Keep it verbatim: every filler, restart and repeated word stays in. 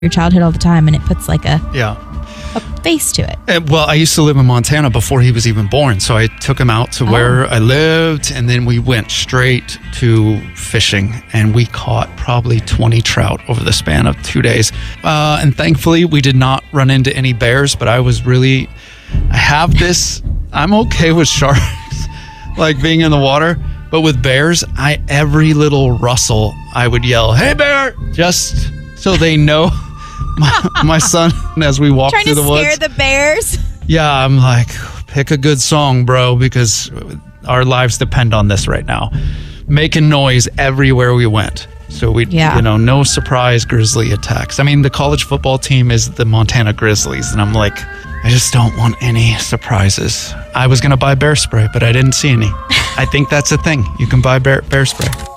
your childhood all the time, and it puts like a Yeah. a face to it. Uh, Well, I used to live in Montana before he was even born. So I took him out to where I lived, and then we went straight to fishing, and we caught probably twenty trout over the span of two days. Uh, and thankfully, we did not run into any bears, but I was really, I have this, I'm okay with sharks, like being in the water. But with bears, I every little rustle, I would yell, "Hey, bear!" Just so they know. My, my son, as we walk Trying through to the scare woods. the bears. Yeah, I'm like, pick a good song, bro, because our lives depend on this right now. Making noise everywhere we went. So we, Yeah. you know, no surprise grizzly attacks. I mean, the college football team is the Montana Grizzlies, and I'm like, I just don't want any surprises. I was going to buy bear spray, but I didn't see any. I think that's a thing. You can buy bear, bear spray.